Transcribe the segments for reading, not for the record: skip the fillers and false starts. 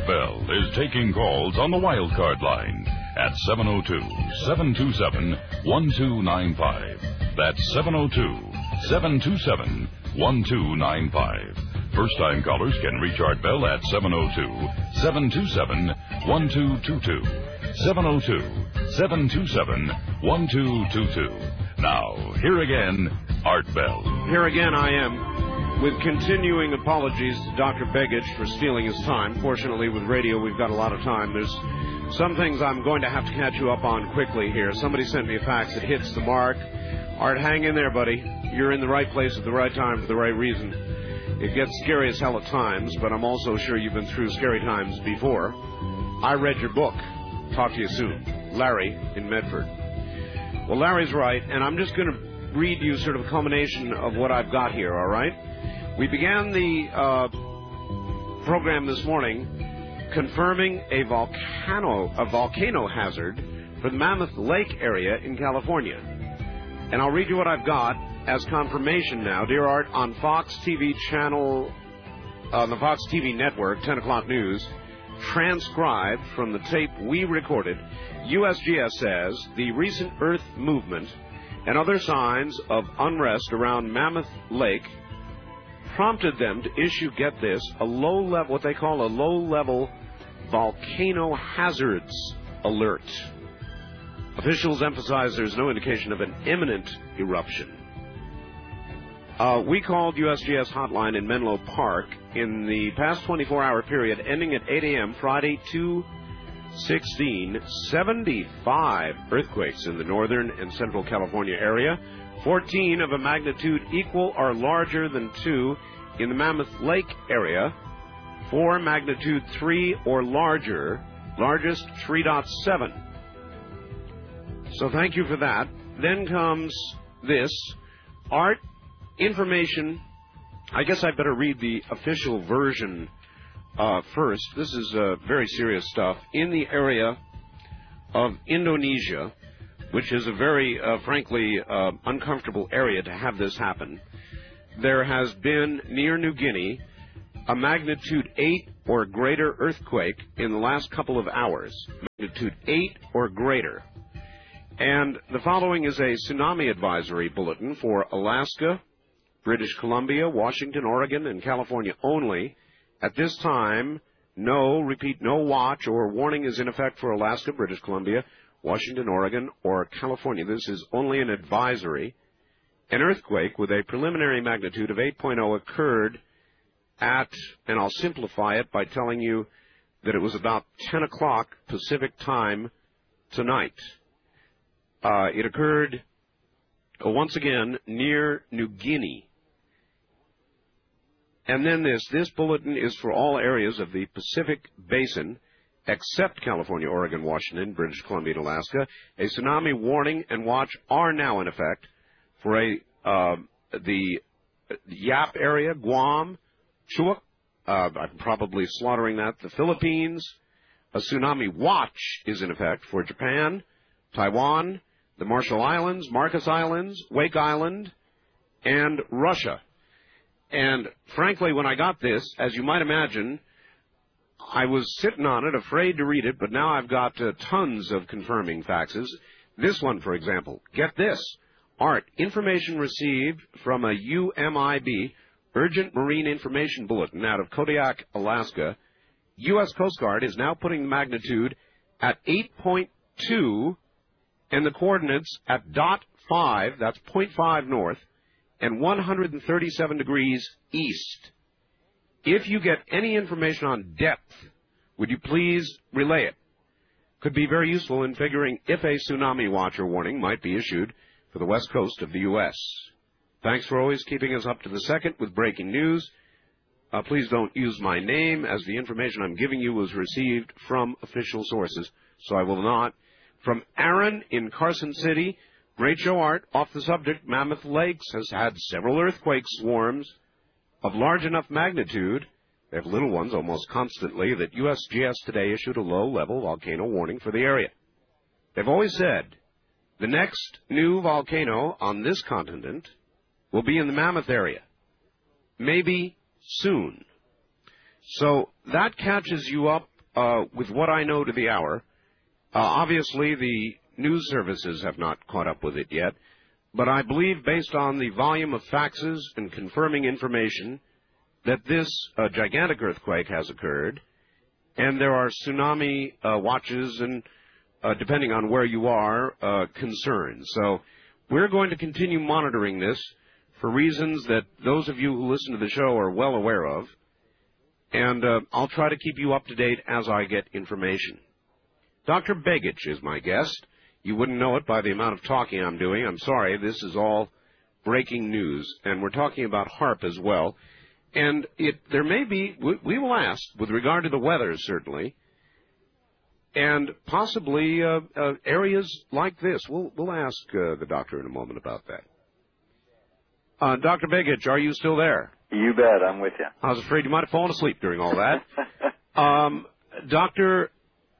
Bell is taking calls on the wild card line at 702-727-1295. That's 702-727-1295. First-time callers can reach Art Bell at 702-727-1222. 702-727-1222. Now, here again, Art Bell. Here again I am, with continuing apologies to Dr. Begich for stealing his time. Fortunately, with radio, we've got a lot of time. There's some things I'm going to have to catch you up on quickly here. Somebody sent me a fax that hits the mark. Art, hang in there, buddy. You're in the right place at the right time for the right reason. It gets scary as hell at times, but I'm also sure you've been through scary times before. I read your book. Talk to you soon. Larry in Medford. Well, Larry's right, and I'm just going to read you sort of a culmination of what I've got here, all right? We began the program this morning confirming a volcano hazard for the Mammoth Lake area in California. And I'll read you what I've got as confirmation now. Dear Art, on Fox TV channel, on the Fox TV network, 10 o'clock news, transcribed from the tape we recorded, USGS says the recent Earth movement and other signs of unrest around Mammoth Lake prompted them to issue, get this, a low-level, what they call a low-level volcano hazards alert. Officials emphasize there's no indication of an imminent eruption. We called USGS hotline in Menlo Park in the past 24-hour period ending at 8 a.m. Friday, 2/16, 75 earthquakes in the northern and central California area, 14 of a magnitude equal or larger than 2 in the Mammoth Lake area, 4 magnitude 3 or larger, largest 3.7. So thank you for that. Then comes this. Art, information. I guess I better read the official version first. This is very serious stuff. In the area of Indonesia, which is a very, frankly, uncomfortable area to have this happen, there has been near New Guinea a magnitude 8 or greater earthquake in the last couple of hours. Magnitude 8 or greater. And the following is a tsunami advisory bulletin for Alaska, British Columbia, Washington, Oregon, and California only. At this time, no watch or warning is in effect for Alaska, British Columbia, Washington, Oregon, or California. This is only an advisory. An earthquake with a preliminary magnitude of 8.0 occurred at, and I'll simplify it by telling you that it was about 10 o'clock Pacific time tonight. It occurred, once again, near New Guinea. And then this bulletin is for all areas of the Pacific Basin, except California, Oregon, Washington, British Columbia, and Alaska. A tsunami warning and watch are now in effect for the Yap area, Guam, Chuuk, I'm probably slaughtering that, the Philippines. A tsunami watch is in effect for Japan, Taiwan, the Marshall Islands, Marcus Islands, Wake Island, and Russia. And frankly, when I got this, as you might imagine, I was sitting on it, afraid to read it, but now I've got tons of confirming faxes. This one, for example, get this. Art, information received from a UMIB, Urgent Marine Information Bulletin out of Kodiak, Alaska. U.S. Coast Guard is now putting the magnitude at 8.2 and the coordinates at .5, that's 0.5 north, and 137 degrees east. If you get any information on depth, would you please relay it? Could be very useful in figuring if a tsunami watch or warning might be issued for the west coast of the U.S. Thanks for always keeping us up to the second with breaking news. Please don't use my name, as the information I'm giving you was received from official sources, so I will not. From Aaron in Carson City, great show, Art. Off the subject, Mammoth Lakes has had several earthquake swarms of large enough magnitude, they have little ones almost constantly, that USGS today issued a low-level volcano warning for the area. They've always said the next new volcano on this continent will be in the Mammoth area, maybe soon. So that catches you up with what I know to the hour. Obviously, the news services have not caught up with it yet, but I believe, based on the volume of faxes and confirming information, that this gigantic earthquake has occurred, and there are tsunami watches and, depending on where you are, concerns. So we're going to continue monitoring this for reasons that those of you who listen to the show are well aware of, and I'll try to keep you up to date as I get information. Dr. Begich is my guest. You wouldn't know it by the amount of talking I'm doing. I'm sorry, this is all breaking news, and we're talking about HAARP as well. And there may be, we will ask, with regard to the weather, certainly, and possibly areas like this. We'll ask the doctor in a moment about that. Dr. Begich, are you still there? You bet, I'm with you. I was afraid you might have fallen asleep during all that. Doctor,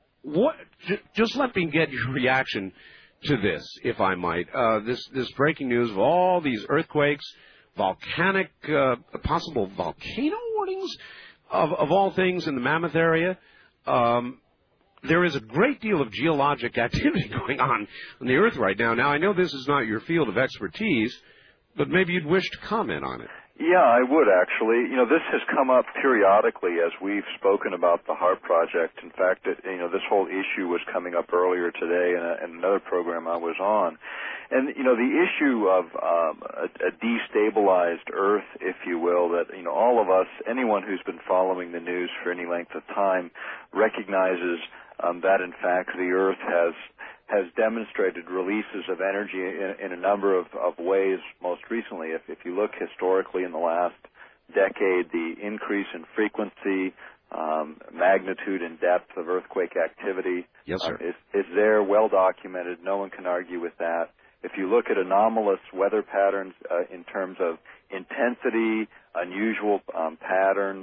just let me get your reaction to this, if I might. This breaking news of all these earthquakes, volcanic, possible volcano warnings of all things in the Mammoth area. There is a great deal of geologic activity going on the Earth right now. Now, I know this is not your field of expertise, but maybe you'd wish to comment on it. Yeah, I would actually. You know, this has come up periodically as we've spoken about the HAARP project. In fact, this whole issue was coming up earlier today in another program I was on. And, the issue of a destabilized Earth, if you will, that, all of us, anyone who's been following the news for any length of time recognizes that, in fact, the Earth has demonstrated releases of energy in a number of ways most recently. If you look historically in the last decade, the increase in frequency, magnitude and depth of earthquake activity yes, sir. Is there, well documented. No one can argue with that. If you look at anomalous weather patterns in terms of intensity, unusual patterns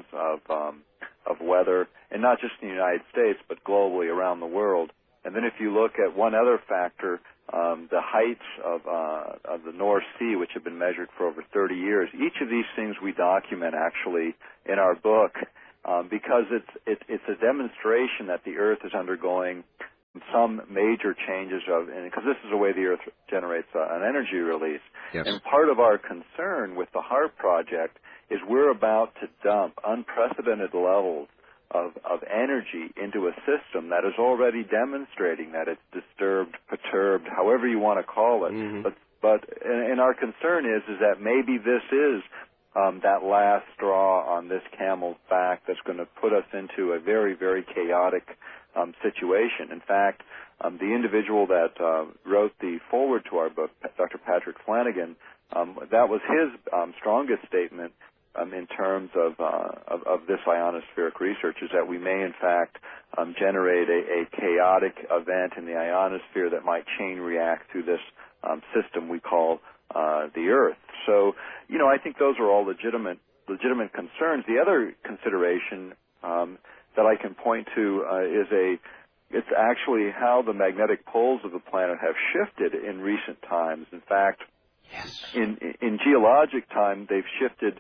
of weather, and not just in the United States, but globally around the world. And then if you look at one other factor, the heights of the North Sea, which have been measured for over 30 years, each of these things we document actually in our book because it's a demonstration that the Earth is undergoing some major changes because this is the way the Earth generates an energy release. Yes. And part of our concern with the HAARP project is we're about to dump unprecedented levels of energy into a system that is already demonstrating that it's disturbed, perturbed, however you want to call it. Mm-hmm. But our concern is that maybe this is that last straw on this camel's back that's going to put us into a very, very chaotic situation. In fact, the individual that wrote the foreword to our book, Dr. Patrick Flanagan, that was his strongest statement in terms of this ionospheric research, is that we may in fact generate a chaotic event in the ionosphere that might chain react to this system we call the Earth. So, I think those are all legitimate concerns. The other consideration that I can point to it's actually how the magnetic poles of the planet have shifted in recent times. In fact, yes. in geologic time, they've shifted.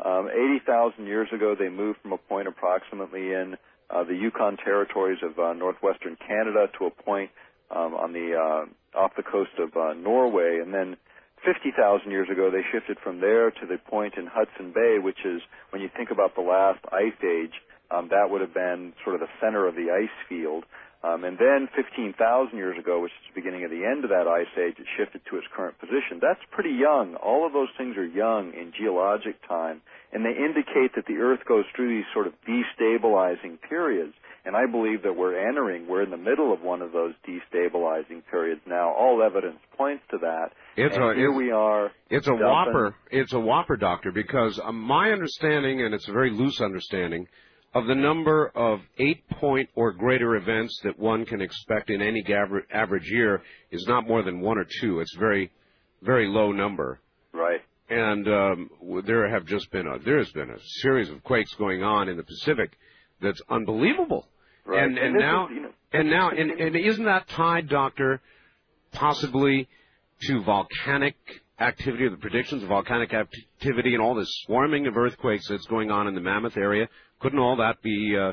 80,000 years ago, they moved from a point approximately in the Yukon territories of northwestern Canada to a point on the off the coast of Norway, and then 50,000 years ago, they shifted from there to the point in Hudson Bay, which is, when you think about the last ice age, that would have been sort of the center of the ice field. And then 15,000 years ago, which is the beginning of the end of that ice age, it shifted to its current position. That's pretty young. All of those things are young in geologic time, and they indicate that the Earth goes through these sort of destabilizing periods. And I believe that we're in the middle of one of those destabilizing periods now. All evidence points to that. Here we are. It's a whopper. It's a whopper, Doctor, because my understanding, and it's a very loose understanding, of the number of 8-point or greater events that one can expect in any average year is not more than 1 or 2. It's very, very low number. Right. And there has been a series of quakes going on in the Pacific that's unbelievable. Right. And now isn't that tied, Doctor, possibly to volcanic activity, or the predictions of volcanic activity and all this swarming of earthquakes that's going on in the Mammoth area? Couldn't all that be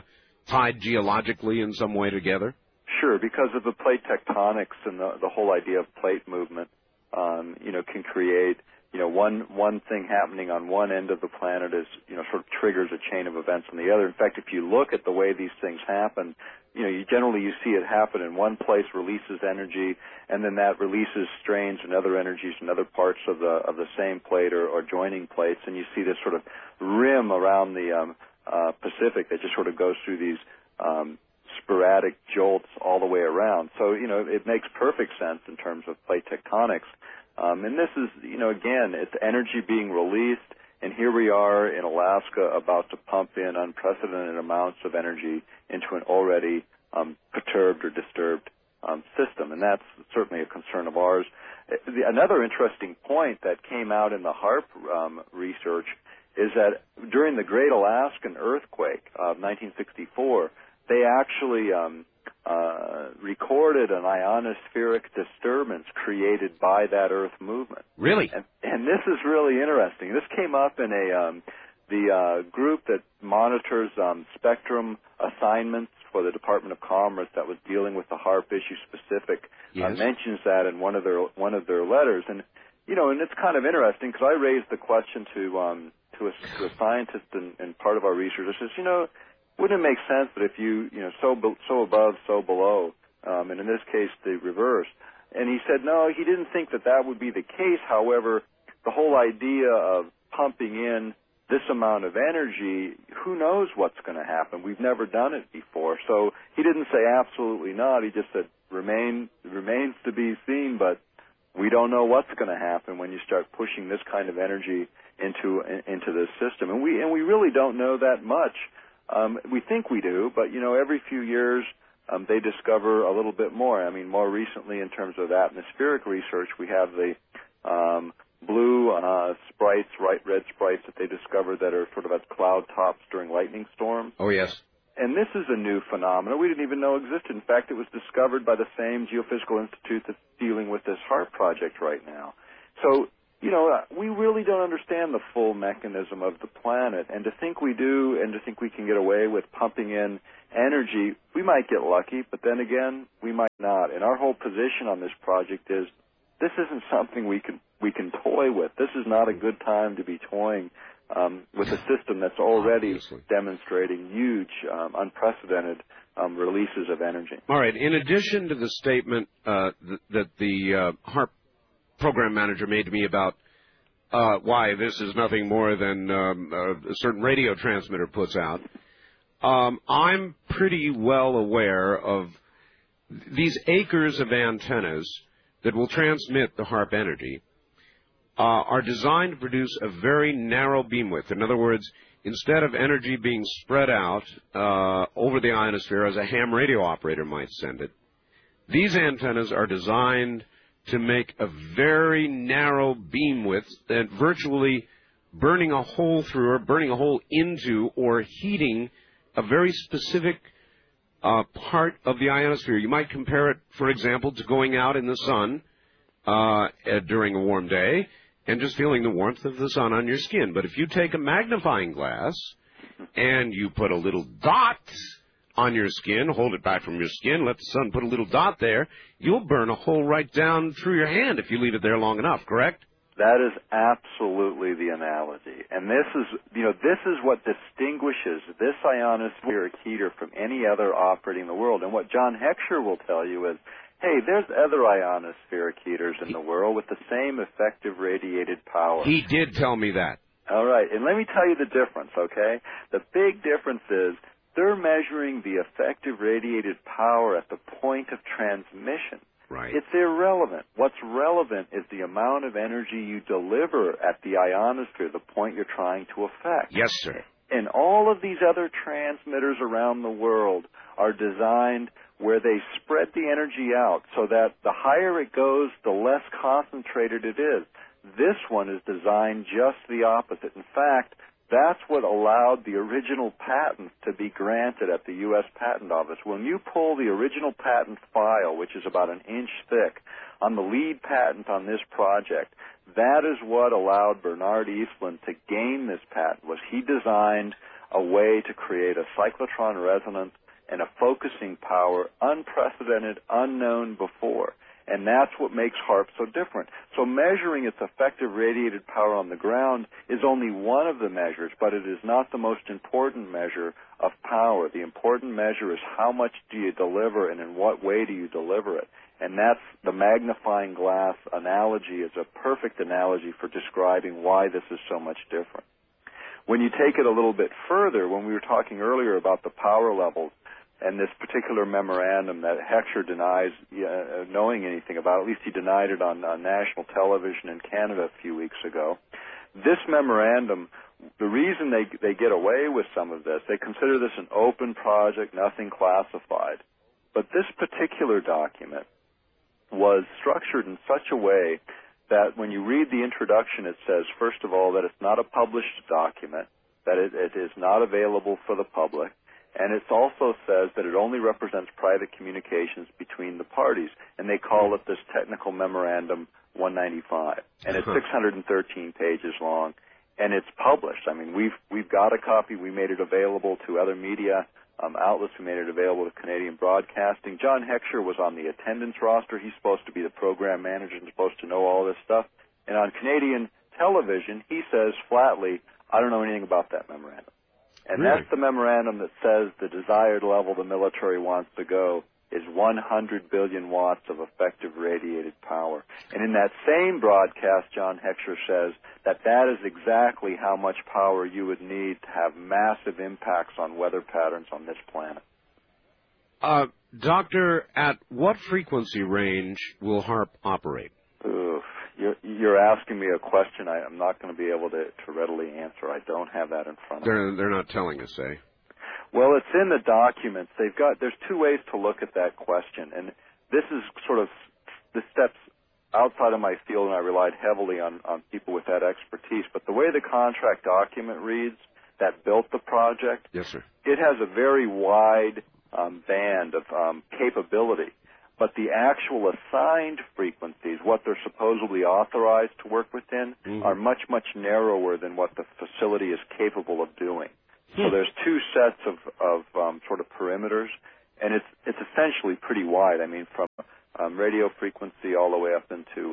tied geologically in some way together? Sure, because of the plate tectonics and the whole idea of plate movement, can create, one thing happening on one end of the planet is, sort of triggers a chain of events on the other. In fact, if you look at the way these things happen, you see it happen in one place, releases energy, and then that releases strains and other energies in other parts of the same plate or joining plates, and you see this sort of rim around the Pacific that just sort of goes through these sporadic jolts all the way around. So, it makes perfect sense in terms of plate tectonics. And this is, again, it's energy being released, and here we are in Alaska about to pump in unprecedented amounts of energy into an already perturbed or disturbed system, and that's certainly a concern of ours. Another interesting point that came out in the HAARP research is that during the Great Alaskan Earthquake of 1964, they actually recorded an ionospheric disturbance created by that Earth movement. Really? And this is really interesting. This came up in the group that monitors spectrum assignments for the Department of Commerce that was dealing with the HAARP issue specific. Yes. Mentions that in one of their letters, and and it's kind of interesting because I raised the question to a scientist and part of our research. I says, wouldn't it make sense that if you so above, so below, and in this case the reverse? And he said no, he didn't think that would be the case. However, the whole idea of pumping in this amount of energy, who knows what's going to happen? We've never done it before. So he didn't say absolutely not. He just said remains to be seen, but we don't know what's going to happen when you start pushing this kind of energy into this system. And we really don't know that much. We think we do, but every few years they discover a little bit more. I mean, more recently in terms of atmospheric research, we have the blue sprites, red sprites that they discovered that are sort of at cloud tops during lightning storms. Oh, yes. And this is a new phenomenon we didn't even know existed. In fact, it was discovered by the same Geophysical Institute that's dealing with this HAARP project right now. So, we really don't understand the full mechanism of the planet. And to think we do and to think we can get away with pumping in energy, we might get lucky, but then again, we might not. And our whole position on this project is this isn't something we can toy with. This is not a good time to be toying with a system that's already Obviously demonstrating huge, unprecedented releases of energy. All right. In addition to the statement that the HAARP program manager made to me about why this is nothing more than a certain radio transmitter puts out, I'm pretty well aware of these acres of antennas that will transmit the HAARP energy are designed to produce a very narrow beam width. In other words, instead of energy being spread out over the ionosphere as a ham radio operator might send it, these antennas are designed to make a very narrow beam width that virtually burning a hole through or burning a hole into or heating a very specific part of the ionosphere. You might compare it, for example, to going out in the sun during a warm day and just feeling the warmth of the sun on your skin. But if you take a magnifying glass and you put a little dot on your skin, hold it back from your skin, let the sun put a little dot there, you'll burn a hole right down through your hand if you leave it there long enough, correct? That is absolutely the analogy. And this is what distinguishes this ionospheric heater from any other operating in the world. And what John Heckscher will tell you is, hey, there's other ionospheric heaters in the world with the same effective radiated power. He did tell me that. All right. And let me tell you the difference, okay? The big difference is they're measuring the effective radiated power at the point of transmission. Right. It's irrelevant. What's relevant is the amount of energy you deliver at the ionosphere, the point you're trying to affect. Yes, sir. And all of these other transmitters around the world are designed where they spread the energy out so that the higher it goes, the less concentrated it is. This one is designed just the opposite. In fact, that's what allowed the original patent to be granted at the U.S. Patent Office. When you pull the original patent file, which is about an inch thick, on the lead patent on this project, that is what allowed Bernard Eastlund to gain this patent, was he designed a way to create a cyclotron resonance and a focusing power unprecedented, unknown before. And that's what makes HAARP so different. So measuring its effective radiated power on the ground is only one of the measures, but it is not the most important measure of power. The important measure is how much do you deliver and in what way do you deliver it. And that's the magnifying glass analogy is a perfect analogy for describing why this is so much different. When you take it a little bit further, when we were talking earlier about the power levels, and this particular memorandum that Heckscher denies knowing anything about, at least he denied it on national television in Canada a few weeks ago. This memorandum, the reason they get away with some of this, they consider this an open project, nothing classified. But this particular document was structured in such a way that when you read the introduction, it says, first of all, that it's not a published document, that it is not available for the public, and it also says that it only represents private communications between the parties, and they call it this Technical Memorandum 195. And it's 613 pages long, and it's published. I mean, we've got a copy. We made it available to other media outlets. We made it available to Canadian Broadcasting. John Heckscher was on the attendance roster. He's supposed to be the program manager and supposed to know all this stuff. And on Canadian television, he says flatly, I don't know anything about that memorandum. And really? That's the memorandum that says the desired level the military wants to go is 100 billion watts of effective radiated power. And in that same broadcast, John Heckscher says that that is exactly how much power you would need to have massive impacts on weather patterns on this planet. Doctor, at what frequency range will HAARP operate? Oof. You're asking me a question I'm not going to be able to readily answer. I don't have that in front of me. They're not telling us, eh? Well, it's in the documents. There's two ways to look at that question, and this is sort of the steps outside of my field, and I relied heavily on people with that expertise. But the way the contract document reads that built the project, yes, sir, it has a very wide band of capability. But the actual assigned frequencies, what they're supposedly authorized to work within, are much, much narrower than what the facility is capable of doing. So there's two sets of sort of perimeters, and it's essentially pretty wide. I mean, from radio frequency all the way up into,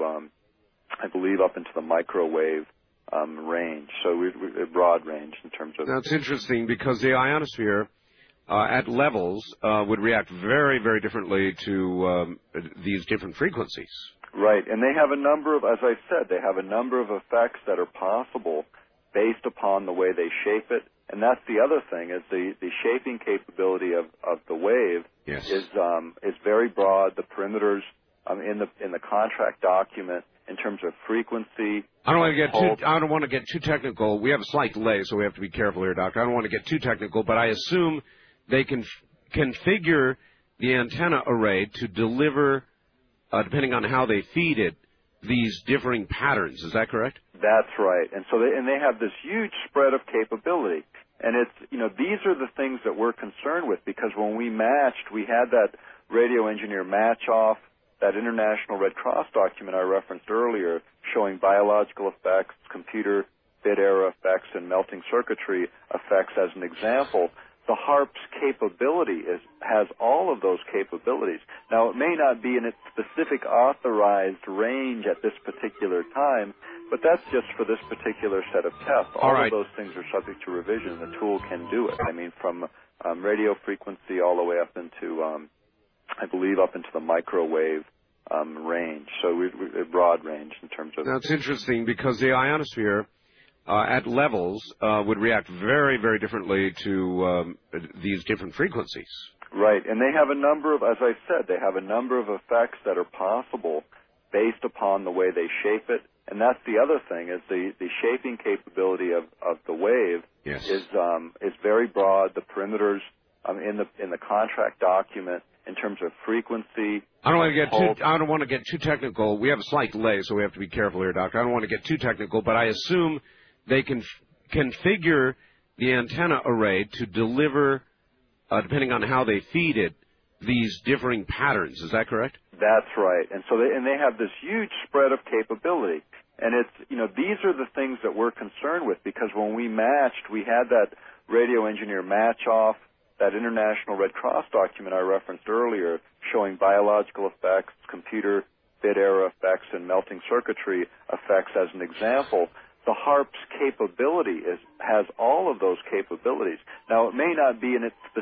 I believe, up into the microwave range. So a broad range in terms of. That's interesting because the ionosphere at levels would react very, very differently to these different frequencies. Right, and they have a number of, as I said, they have a number of effects that are possible based upon the way they shape it. And that's the other thing, is the shaping capability of the wave is very broad. The perimeters in the contract document in terms of frequency. I don't want to get too technical. We have a slight delay, so we have to be careful here, Doctor. I don't want to get too technical, but I assume they can configure the antenna array to deliver, depending on how they feed it, these differing patterns. Is that correct? That's right. And so they have this huge spread of capability. And these are the things that we're concerned with, because when we matched, we had that radio engineer match off that International Red Cross document I referenced earlier showing biological effects, computer bit error effects, and melting circuitry effects as an example. The HAARP's capability has all of those capabilities. Now, it may not be in its specific authorized range at this particular time, but that's just for this particular set of tests. All of those things are subject to revision. The tool can do it. I mean, from radio frequency all the way up into, I believe, up into the microwave range. So a broad range in terms of. That's interesting because the ionosphere at levels would react very, very differently to these different frequencies. Right, and they have a number of, as I said, they have a number of effects that are possible based upon the way they shape it. And that's the other thing, is the shaping capability of the wave is very broad. The perimeters in the contract document in terms of frequency. I don't want to get too technical. We have a slight delay, so we have to be careful here, Doctor. I don't want to get too technical, but I assume they can configure the antenna array to deliver, depending on how they feed it, these differing patterns. Is that correct? That's right. And so they have this huge spread of capability. And these are the things that we're concerned with, because when we matched, we had that radio engineer match-off, that International Red Cross document I referenced earlier showing biological effects, computer bit error effects, and melting circuitry effects as an example, the HAARP's capability has all of those capabilities. Now, it may not be in its